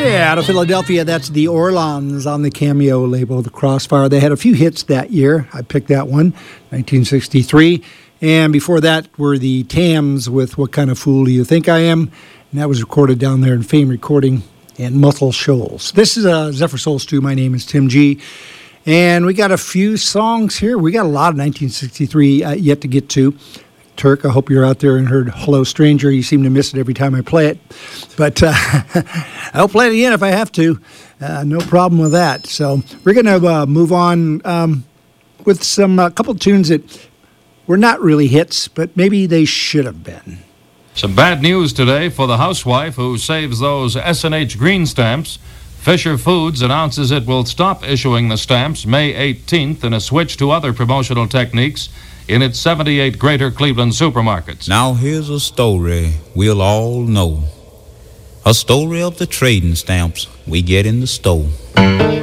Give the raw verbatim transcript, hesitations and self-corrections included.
Yeah, out of Philadelphia, that's the Orlons on the Cameo label, the Crossfire. They had a few hits that year. I picked that one, nineteen sixty-three. And before that were the Tams with What Kind of Fool Do You Think I Am? And that was recorded down there in Fame Recording in Muscle Shoals. This is uh, Zephyr Soul Stew. My name is Tim G. And we got a few songs here. We got a lot of nineteen sixty-three uh, yet to get to. Turk, I hope you're out there and heard Hello Stranger. You seem to miss it every time I play it. But uh, I'll play it again if I have to. Uh, no problem with that. So we're going to uh, move on um, with some uh, couple tunes that were not really hits, but maybe they should have been. Some bad news today for the housewife who saves those S and H green stamps. Fisher Foods announces it will stop issuing the stamps May eighteenth in a switch to other promotional techniques in its seventy-eight greater Cleveland supermarkets. Now here's a story we'll all know. A story of the trading stamps we get in the store.